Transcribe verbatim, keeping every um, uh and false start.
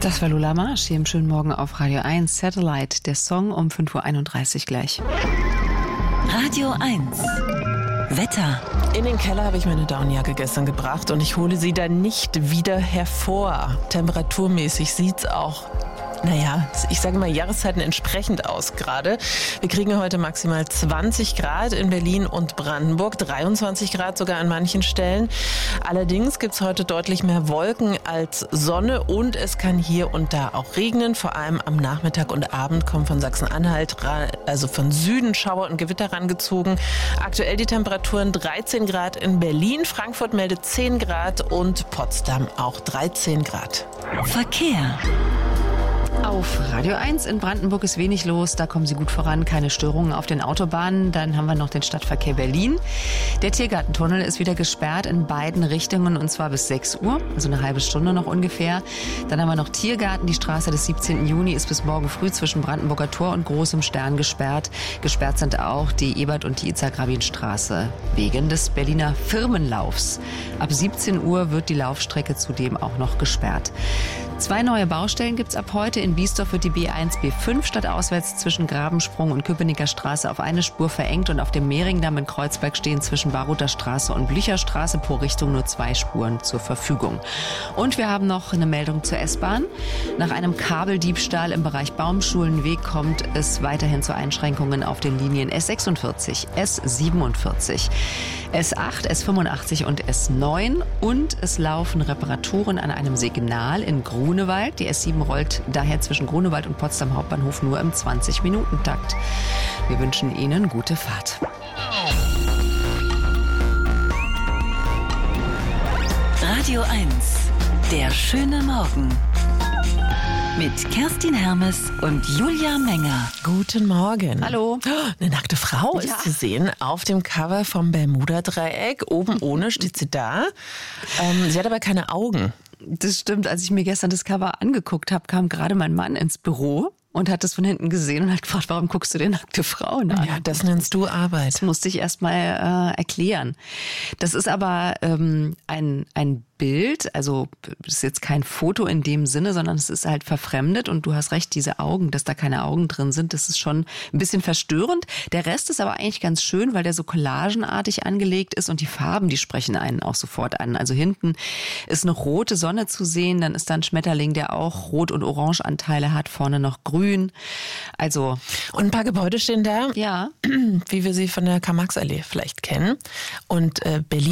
Das war Lola Marsch hier im schönen Morgen auf Radio eins. Satellite, der Song um fünf Uhr einunddreißig gleich. Radio eins. Wetter. In den Keller habe ich meine Downjacke gestern gebracht und ich hole sie dann nicht wieder hervor. Temperaturmäßig sieht's auch, naja, ich sage mal Jahreszeiten entsprechend aus gerade. Wir kriegen heute maximal zwanzig Grad in Berlin und Brandenburg, dreiundzwanzig Grad sogar an manchen Stellen. Allerdings gibt's heute deutlich mehr Wolken als Sonne und es kann hier und da auch regnen. Vor allem am Nachmittag und Abend kommen von Sachsen-Anhalt, also von Süden, Schauer und Gewitter rangezogen. Aktuell die Temperaturen dreizehn Grad in Berlin, Frankfurt meldet zehn Grad und Potsdam auch dreizehn Grad. Verkehr. Auf Radio eins in Brandenburg ist wenig los, da kommen Sie gut voran, keine Störungen auf den Autobahnen. Dann haben wir noch den Stadtverkehr Berlin. Der Tiergartentunnel ist wieder gesperrt in beiden Richtungen und zwar bis sechs Uhr, also eine halbe Stunde noch ungefähr. Dann haben wir noch Tiergarten, die Straße des siebzehnten Juni ist bis morgen früh zwischen Brandenburger Tor und Großem Stern gesperrt. Gesperrt sind auch die Ebert- und die Itzhak-Rabin-Straße wegen des Berliner Firmenlaufs. Ab siebzehn Uhr wird die Laufstrecke zudem auch noch gesperrt. Zwei neue Baustellen gibt's ab heute. In Biesdorf wird die B eins B fünf stadtauswärts zwischen Grabensprung und Köpenicker Straße auf eine Spur verengt und auf dem Mehringdamm in Kreuzberg stehen zwischen Baruther Straße und Blücherstraße pro Richtung nur zwei Spuren zur Verfügung. Und wir haben noch eine Meldung zur S-Bahn. Nach einem Kabeldiebstahl im Bereich Baumschulenweg kommt es weiterhin zu Einschränkungen auf den Linien S sechsundvierzig, S siebenundvierzig, S acht, S fünfundachtzig und S neun und es laufen Reparaturen an einem Signal in Grunewald. Die S sieben rollt daher zwischen Grunewald und Potsdam Hauptbahnhof nur im zwanzig-Minuten-Takt. Wir wünschen Ihnen gute Fahrt. Radio eins. Der schöne Morgen. Mit Kerstin Hermes und Julia Menger. Guten Morgen. Hallo. Eine nackte Frau Ja. ist zu sehen auf dem Cover vom Bermuda-Dreieck. Oben ohne steht sie da. Ähm, sie hat aber keine Augen. Das stimmt. Als ich mir gestern das Cover angeguckt habe, kam gerade mein Mann ins Büro und hat das von hinten gesehen und hat gefragt, warum guckst du dir nackte Frauen an? Ja, das nennst du Arbeit. Das musste ich erst mal äh, erklären. Das ist aber ähm, ein, ein Bild, also es ist jetzt kein Foto in dem Sinne, sondern es ist halt verfremdet und du hast recht, diese Augen, dass da keine Augen drin sind, das ist schon ein bisschen verstörend. Der Rest ist aber eigentlich ganz schön, weil der so collagenartig angelegt ist und die Farben, die sprechen einen auch sofort an. Also hinten ist eine rote Sonne zu sehen, dann ist da ein Schmetterling, der auch Rot- und Orangeanteile hat, vorne noch grün. Also Und ein paar Gebäude stehen da, ja. wie wir sie von der Karl-Marx-Allee vielleicht kennen. Und äh, Berlin